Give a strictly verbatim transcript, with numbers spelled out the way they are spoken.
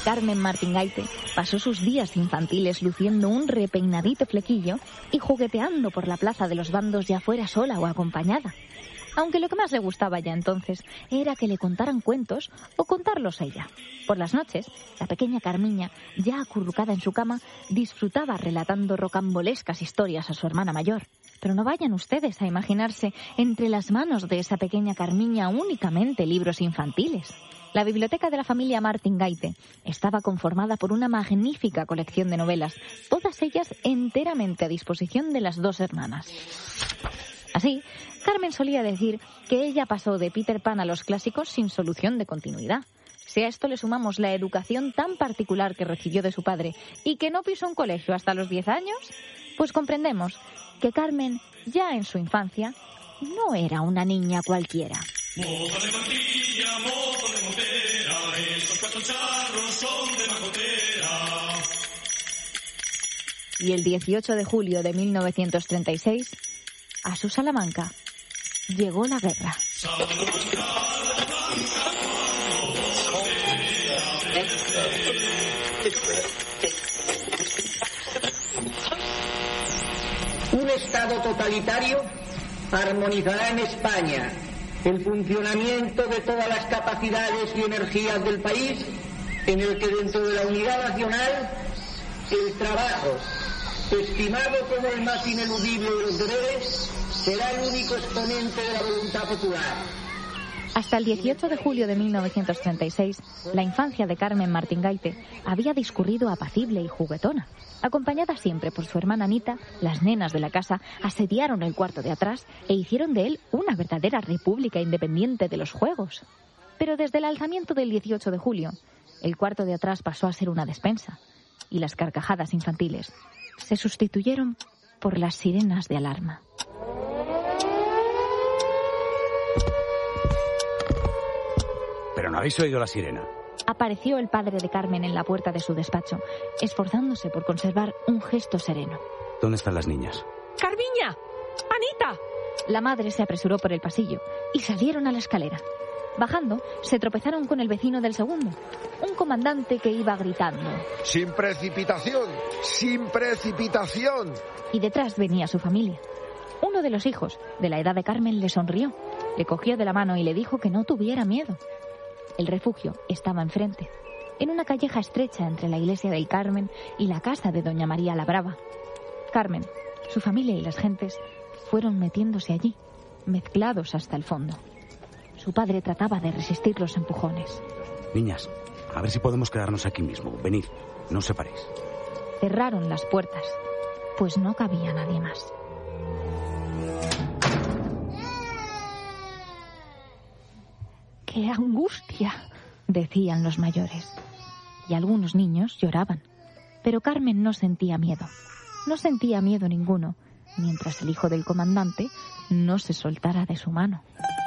Carmen Martingaite pasó sus días infantiles luciendo un repeinadito flequillo y jugueteando por la plaza de los Bandos, ya fuera sola o acompañada. Aunque lo que más le gustaba ya entonces era que le contaran cuentos o contarlos ella. Por las noches, la pequeña Carmiña, ya acurrucada en su cama, disfrutaba relatando rocambolescas historias a su hermana mayor. Pero no vayan ustedes a imaginarse entre las manos de esa pequeña Carmiña únicamente libros infantiles. La biblioteca de la familia Martingaite estaba conformada por una magnífica colección de novelas, todas ellas enteramente a disposición de las dos hermanas. Así, Carmen solía decir que ella pasó de Peter Pan a los clásicos sin solución de continuidad. Si a esto le sumamos la educación tan particular que recibió de su padre y que no pisó un colegio hasta los diez años, pues comprendemos que Carmen, ya en su infancia, no era una niña cualquiera. Mozo de mantilla, mozo de motera, esos cacharros son de macotera. Y el dieciocho de julio de mil novecientos treinta y seis, a su Salamanca llegó la guerra. Un Estado totalitario armonizará en España el funcionamiento de todas las capacidades y energías del país, en el que dentro de la unidad nacional el trabajo, estimado como el más ineludible de los deberes, será el único exponente de la voluntad popular. Hasta el dieciocho de julio de mil novecientos treinta y seis, la infancia de Carmen Martingaite había discurrido apacible y juguetona. Acompañada siempre por su hermana Anita, las nenas de la casa asediaron el cuarto de atrás e hicieron de él una verdadera república independiente de los juegos. Pero desde el alzamiento del dieciocho de julio, el cuarto de atrás pasó a ser una despensa, y las carcajadas infantiles se sustituyeron por las sirenas de alarma. ¿Pero no habéis oído la sirena? Apareció el padre de Carmen en la puerta de su despacho, esforzándose por conservar un gesto sereno. ¿Dónde están las niñas? ¡Carmiña! ¡Anita! La madre se apresuró por el pasillo y salieron a la escalera. Bajando, se tropezaron con el vecino del segundo, un comandante que iba gritando: ¡Sin precipitación! ¡Sin precipitación! Y detrás venía su familia. Uno de los hijos, de la edad de Carmen, le sonrió, le cogió de la mano y le dijo que no tuviera miedo. El refugio estaba enfrente, en una calleja estrecha entre la iglesia del Carmen y la casa de doña María la Brava. Carmen, su familia y las gentes fueron metiéndose allí, mezclados hasta el fondo. Su padre trataba de resistir los empujones. Niñas, a ver si podemos quedarnos aquí mismo. Venid, no os separéis. Cerraron las puertas, pues no cabía nadie más. ¡Qué angustia!, decían los mayores. Y algunos niños lloraban. Pero Carmen no sentía miedo. No sentía miedo ninguno, mientras el hijo del comandante no se soltara de su mano.